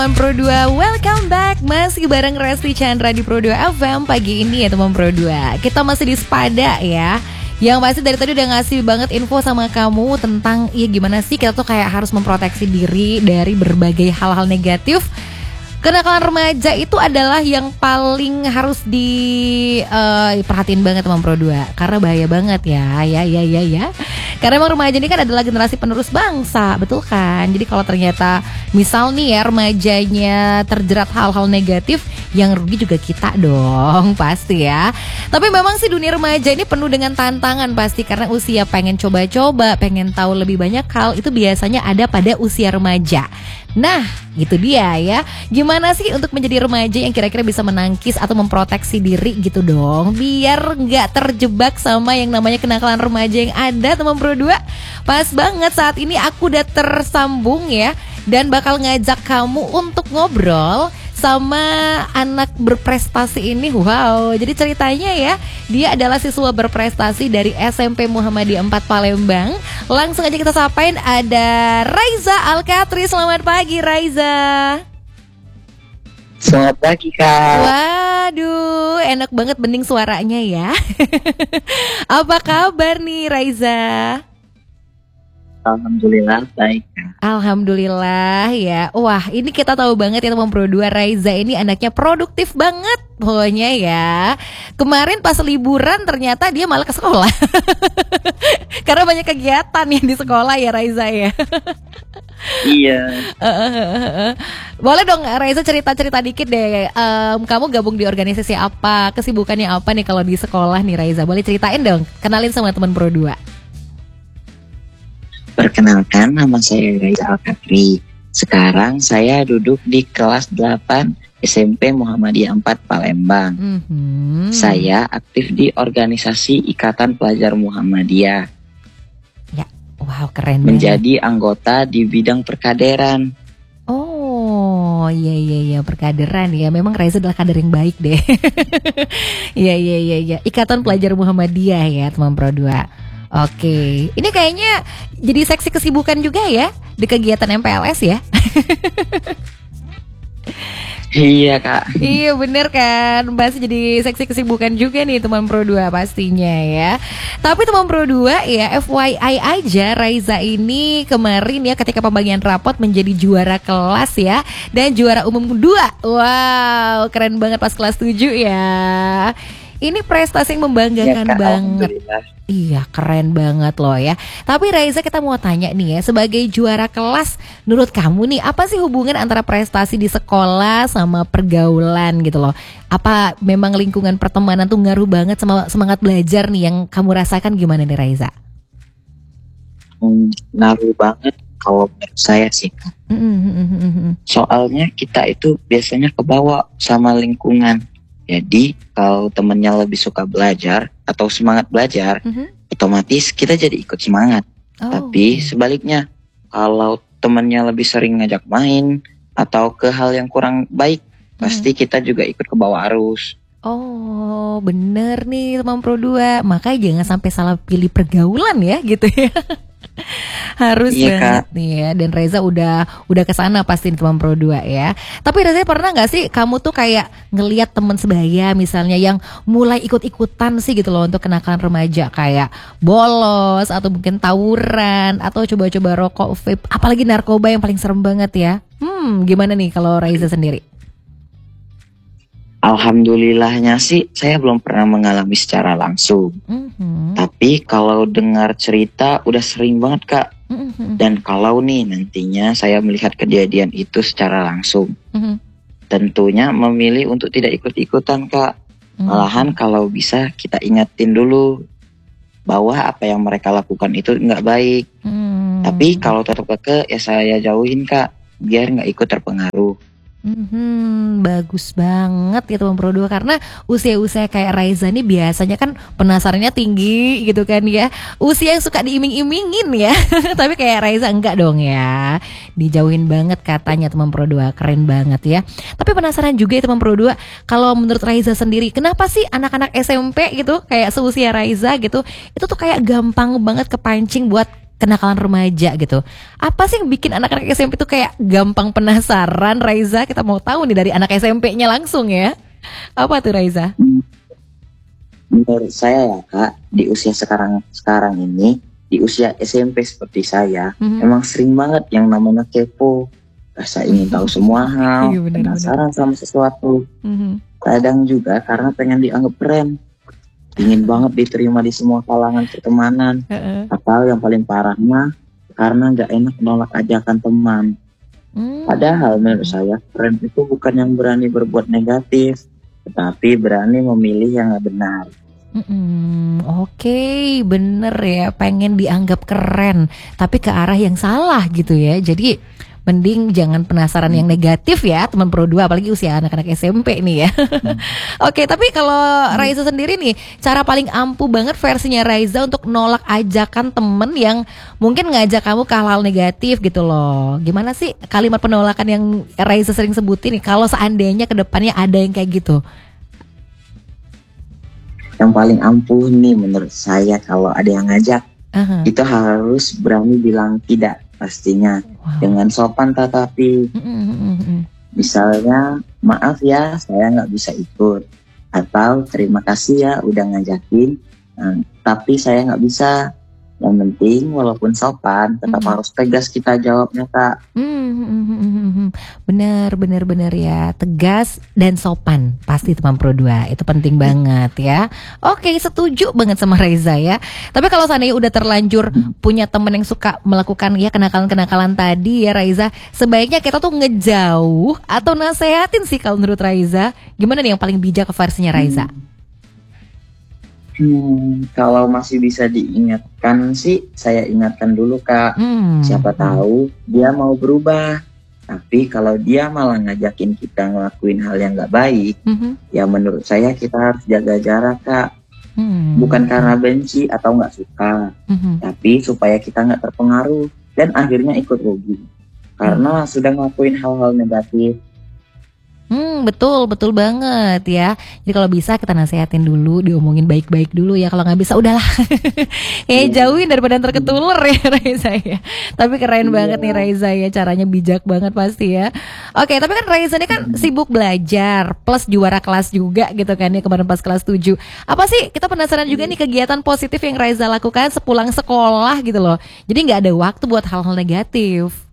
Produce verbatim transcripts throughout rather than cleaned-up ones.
Pro dua, welcome back. Masih bareng Resti Chandra di Pro dua F M pagi ini ya teman Pro dua. Kita masih di Sepada ya. Yang pasti dari tadi udah ngasih banget info sama kamu tentang ya gimana sih kita tuh kayak harus memproteksi diri dari berbagai hal-hal negatif. Kenakalan remaja itu adalah yang paling harus diperhatiin uh, banget teman Pro dua. Karena bahaya banget ya, ya, ya, ya, ya. Karena emang remaja ini kan adalah generasi penerus bangsa, betul kan? Jadi kalau ternyata misal nih ya remajanya terjerat hal-hal negatif, yang rugi juga kita dong, pasti ya. Tapi memang sih dunia remaja ini penuh dengan tantangan pasti. Karena usia pengen coba-coba, pengen tahu lebih banyak hal, itu biasanya ada pada usia remaja. Nah, gitu dia ya. Gimana sih untuk menjadi remaja yang kira-kira bisa menangkis atau memproteksi diri gitu dong, biar gak terjebak sama yang namanya kenakalan remaja yang ada teman Pro dua. Pas banget saat ini aku udah tersambung ya, dan bakal ngajak kamu untuk ngobrol sama anak berprestasi ini. Wow, jadi ceritanya ya, dia adalah siswa berprestasi dari S M P Muhammadiyah empat Palembang. Langsung aja kita sapain, ada Raiza Alkatri. Selamat pagi Raiza. Selamat pagi Kak. Waduh, enak banget bening suaranya ya. Apa kabar nih Raiza? Alhamdulillah baik. Alhamdulillah ya. Wah, ini kita tahu banget ya teman Pro dua, Raiza ini anaknya produktif banget pokoknya ya. Kemarin pas liburan ternyata dia malah ke sekolah. Karena banyak kegiatan yang di sekolah ya Raiza ya. Iya. Boleh dong Raiza cerita-cerita dikit deh. um, Kamu gabung di organisasi apa? Kesibukannya apa nih kalau di sekolah nih Raiza? Boleh ceritain dong, kenalin sama teman Pro dua. Perkenalkan, nama saya Raiza Alkatri. Sekarang saya duduk di kelas delapan S M P Muhammadiyah empat Palembang. Mm-hmm. Saya aktif di organisasi Ikatan Pelajar Muhammadiyah. Ya, wow keren. Menjadi banget. Anggota di bidang perkaderan. Oh, iya iya iya, perkaderan ya. Memang Raiza adalah kader yang baik deh. Iya iya iya iya. Ikatan Pelajar Muhammadiyah ya, teman Pro dua. Oke, ini kayaknya jadi seksi kesibukan juga ya di kegiatan M P L S ya. Iya Kak. Iya bener kan, pasti jadi seksi kesibukan juga nih teman Pro dua pastinya ya. Tapi teman Pro dua ya, F Y I aja, Raiza ini kemarin ya ketika pembagian rapot menjadi juara kelas ya, dan juara umum dua. Wow, keren banget pas kelas tujuh ya. Ini prestasi yang membanggakan ya, Kak, banget. Iya, keren banget loh ya. Tapi Raiza, kita mau tanya nih ya, sebagai juara kelas, menurut kamu nih apa sih hubungan antara prestasi di sekolah sama pergaulan gitu loh? Apa memang lingkungan pertemanan tuh ngaruh banget sama semangat belajar nih, yang kamu rasakan gimana nih Raiza? Hmm, ngaruh banget kalau menurut saya sih Kak. Mm-hmm. Soalnya kita itu biasanya kebawa sama lingkungan. Jadi kalau temennya lebih suka belajar atau semangat belajar, mm-hmm. otomatis kita jadi ikut semangat. Oh. Tapi sebaliknya, kalau temennya lebih sering ngajak main atau ke hal yang kurang baik, mm-hmm. pasti kita juga ikut ke bawah arus. Oh, bener nih teman Pro dua. Makanya jangan sampai salah pilih pergaulan ya gitu ya. Harus iya, banget Kak. Nih ya. Dan Raiza udah udah kesana pasti teman Pro dua ya. Tapi Raiza pernah gak sih kamu tuh kayak ngelihat teman sebaya misalnya yang mulai ikut-ikutan sih gitu loh untuk kenakalan remaja, kayak bolos atau mungkin tawuran atau coba-coba rokok vape, apalagi narkoba yang paling serem banget ya. Hmm, gimana nih kalau Raiza sendiri? Alhamdulillahnya sih saya belum pernah mengalami secara langsung. Mm-hmm. Tapi kalau dengar cerita udah sering banget Kak. Mm-hmm. Dan kalau nih nantinya saya melihat kejadian itu secara langsung, mm-hmm. tentunya memilih untuk tidak ikut-ikutan Kak. Mm-hmm. Malahan kalau bisa kita ingatin dulu bahwa apa yang mereka lakukan itu nggak baik. Mm-hmm. Tapi kalau tetap keke ya saya jauhin Kak, biar nggak ikut terpengaruh. Hmm, bagus banget ya teman Pro dua, karena usia-usia kayak Raiza nih biasanya kan penasarannya tinggi gitu kan ya. Usia yang suka diiming-imingin ya. Tapi kayak Raiza enggak dong ya. Dijauhin banget katanya teman Pro dua, keren banget ya. Tapi penasaran juga ya teman Pro dua, kalau menurut Raiza sendiri, kenapa sih anak-anak S M P gitu kayak seusia Raiza gitu, itu tuh kayak gampang banget kepancing buat kenakalan remaja gitu. Apa sih yang bikin anak-anak S M P itu kayak gampang penasaran, Raiza? Kita mau tahu nih dari anak S M P-nya langsung ya. Apa tuh, Raiza? Menurut saya ya Kak, di usia sekarang sekarang ini, di usia S M P seperti saya, mm-hmm. emang sering banget yang namanya kepo, rasa ingin tahu semua hal, iya, bener, penasaran bener. sama sesuatu. Mm-hmm. Kadang juga karena pengen dianggap keren. Ingin banget diterima di semua kalangan pertemanan. Uh-uh. Atau yang paling parahnya karena gak enak nolak ajakan teman. Hmm. Padahal menurut saya friend itu bukan yang berani berbuat negatif, tetapi berani memilih yang gak benar. Oke, okay, bener ya, pengen dianggap keren tapi ke arah yang salah gitu ya. Jadi mending jangan penasaran yang negatif ya teman Pro dua, apalagi usia anak-anak S M P nih ya. hmm. Oke, okay, tapi kalau Raiza sendiri nih, cara paling ampuh banget versinya Raiza untuk nolak ajakan temen yang mungkin ngajak kamu ke hal-hal negatif gitu loh. Gimana sih kalimat penolakan yang Raiza sering sebutin nih kalau seandainya kedepannya ada yang kayak gitu? Yang paling ampuh nih menurut saya kalau ada yang ngajak, uh-huh. itu harus berani bilang tidak. Pastinya wow. dengan sopan tetapi mm-hmm. misalnya maaf ya saya nggak bisa ikut, atau terima kasih ya udah ngajakin, nah, tapi saya nggak bisa. Yang penting walaupun sopan tetap mm-hmm. harus tegas kita jawabnya Kak. Mm-hmm. Bener bener bener ya, tegas dan sopan pasti teman Pro dua itu penting banget ya. Oke, setuju banget sama Raiza ya. Tapi kalau seandainya udah terlanjur punya temen yang suka melakukan ya kenakalan-kenakalan tadi ya Raiza, sebaiknya kita tuh ngejauh atau nasehatin sih kalau menurut Raiza? Gimana nih yang paling bijak ke versinya Raiza? Hmm, kalau masih bisa diingatkan sih, saya ingatkan dulu Kak. Hmm. Siapa tahu dia mau berubah. Tapi kalau dia malah ngajakin kita ngelakuin hal yang gak baik, hmm. ya menurut saya kita harus jaga jarak Kak. Hmm. Bukan karena benci atau gak suka, hmm. tapi supaya kita gak terpengaruh dan akhirnya ikut rugi karena hmm. sudah ngelakuin hal-hal negatif. Hmm, betul, betul banget ya. Jadi kalau bisa kita nasehatin dulu, diomongin baik-baik dulu ya. Kalau nggak bisa udahlah, kayak jauhin daripada ntar ketulur ya Raiza ya. Tapi keren banget nih Raiza ya, caranya bijak banget pasti ya. Oke, tapi kan Raiza ini kan sibuk belajar, plus juara kelas juga gitu kan ya kemarin pas kelas tujuh. Apa sih, kita penasaran juga nih kegiatan positif yang Raiza lakukan sepulang sekolah gitu loh. Jadi nggak ada waktu buat hal-hal negatif.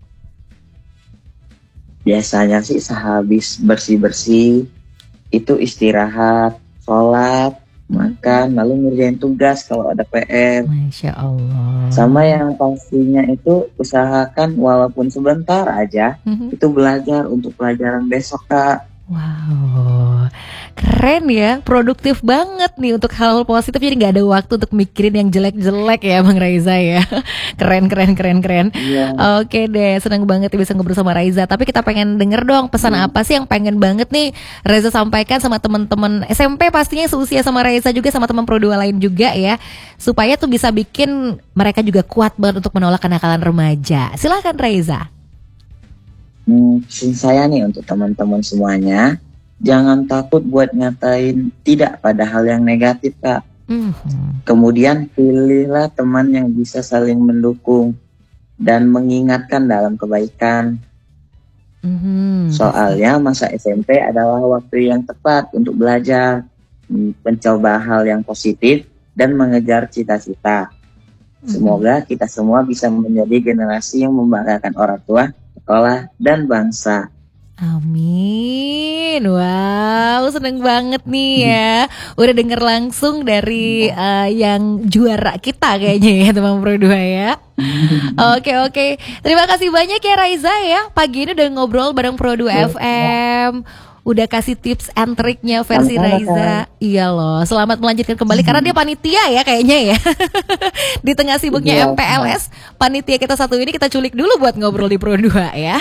Biasanya sih sehabis bersih-bersih itu istirahat, sholat, makan, lalu ngerjain tugas kalau ada P R. Masya Allah. Sama yang pastinya itu usahakan walaupun sebentar aja, mm-hmm. itu belajar untuk pelajaran besok Kak. Wow, keren ya, produktif banget nih untuk hal-hal positif. Jadi gak ada waktu untuk mikirin yang jelek-jelek ya Bang Raiza ya. Keren, keren, keren, keren. Yeah. Oke deh, senang banget bisa ngobrol sama Raiza. Tapi kita pengen denger dong pesan hmm. apa sih yang pengen banget nih Raiza sampaikan sama teman-teman S M P pastinya seusia sama Raiza juga, sama teman Pro dua lain juga ya, supaya tuh bisa bikin mereka juga kuat banget untuk menolak kenakalan remaja. Silahkan Raiza. Hmm, pesan saya nih untuk teman-teman semuanya, jangan takut buat nyatain tidak pada hal yang negatif Kak. Mm-hmm. Kemudian pilihlah teman yang bisa saling mendukung dan mengingatkan dalam kebaikan. Mm-hmm. Soalnya masa S M P adalah waktu yang tepat untuk belajar, mencoba hal yang positif dan mengejar cita-cita. Mm-hmm. Semoga kita semua bisa menjadi generasi yang membanggakan orang tua, sekolah, dan bangsa. Amin. Wow, seneng banget nih ya. Udah denger langsung dari uh, yang juara kita kayaknya ya teman Pro dua ya. Oke oke. Terima kasih banyak ya Raiza ya. Pagi ini udah ngobrol bareng Pro dua F M. Udah kasih tips and triknya versi Raiza. Iya loh, selamat melanjutkan kembali karena dia panitia ya kayaknya ya. Di tengah sibuknya M P L S, panitia kita satu ini kita culik dulu buat ngobrol di Pro dua ya.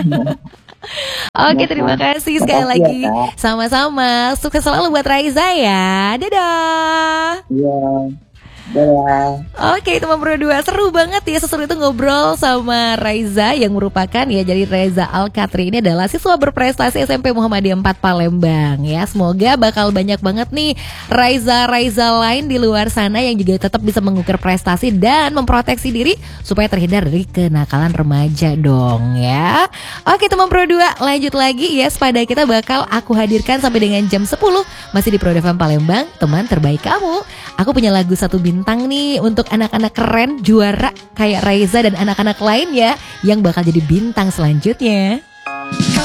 Oke, terima kasih sekali lagi. Sama-sama. Sukses selalu buat Raiza ya. Dadah. Iya. Dadah. Oke teman Pro dua, seru banget ya seseru itu ngobrol sama Raiza yang merupakan ya jadi Raiza Alkatri ini adalah siswa berprestasi S M P Muhammadiyah empat Palembang ya. Semoga bakal banyak banget nih Raiza-Raiza lain di luar sana yang juga tetap bisa mengukir prestasi dan memproteksi diri supaya terhindar dari kenakalan remaja dong ya. Oke teman Pro dua, lanjut lagi ya, pada kita bakal aku hadirkan sampai dengan jam sepuluh masih di Pro F M Palembang, teman terbaik kamu. Aku punya lagu satu bintang nih untuk anak-anak keren juara kayak Raiza dan anak-anak lain ya yang bakal jadi bintang selanjutnya.